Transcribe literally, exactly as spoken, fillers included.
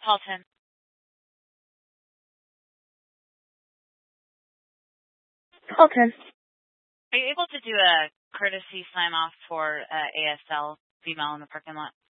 Paulton. Paulton. Are you able to do a courtesy sign off for uh, A S L female in the parking lot?